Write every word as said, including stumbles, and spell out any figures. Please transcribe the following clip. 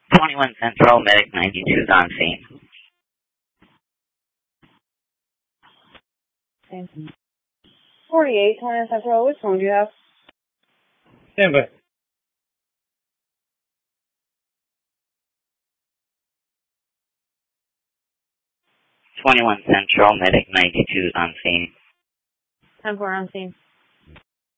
twenty-one Central, Medic ninety-two is on scene. forty-eight, twenty-one Central, which phone do you have? Stand by. twenty-one Central, Medic ninety-two is on scene. ten four on scene.